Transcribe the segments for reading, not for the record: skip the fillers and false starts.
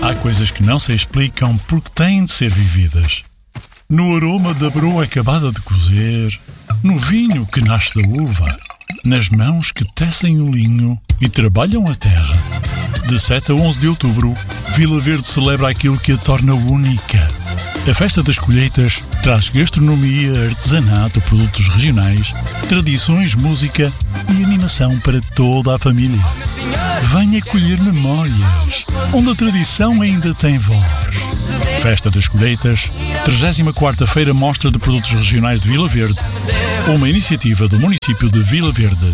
Há coisas que não se explicam porque têm de ser vividas. No aroma da broa acabada de cozer, no vinho que nasce da uva, nas mãos que tecem o linho e trabalham a terra. De 7 a 11 de outubro, Vila Verde celebra aquilo que a torna única. A Festa das Colheitas traz gastronomia, artesanato, produtos regionais, tradições, música e animação para toda a família. Venha colher memórias, onde a tradição ainda tem voz. Festa das Colheitas, 34ª Feira Mostra de Produtos Regionais de Vila Verde, uma iniciativa do município de Vila Verde.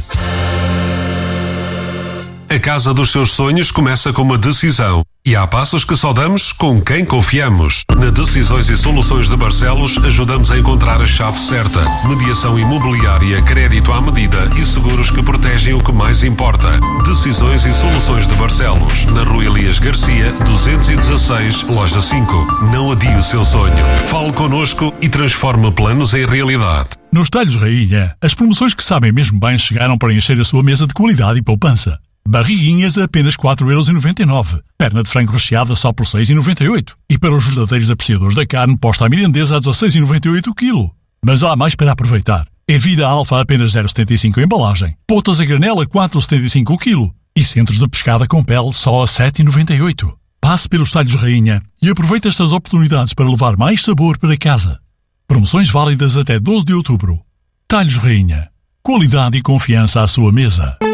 A casa dos seus sonhos começa com uma decisão. E há passos que só damos com quem confiamos. Na Decisões e Soluções de Barcelos ajudamos a encontrar a chave certa. Mediação imobiliária, crédito à medida e seguros que protegem o que mais importa. Decisões e Soluções de Barcelos. Na Rua Elias Garcia, 216, Loja 5. Não adie o seu sonho. Fale connosco e transforme planos em realidade. Nos Talhos Rainha, as promoções que sabem mesmo bem chegaram para encher a sua mesa de qualidade e poupança. Barriguinhas a apenas 4,99€. Perna de frango recheada só por 6,98€. E para os verdadeiros apreciadores da carne, posta à mirandesa a 16,98€ o quilo. Mas há mais para aproveitar. Ervilha alfa a apenas 0,75€ a embalagem. Potas a granela a 4,75€ o quilo. E centros de pescada com pele só a 7,98€. Passe pelos Talhos Rainha e aproveite estas oportunidades para levar mais sabor para casa. Promoções válidas até 12 de outubro. Talhos Rainha. Qualidade e confiança à sua mesa.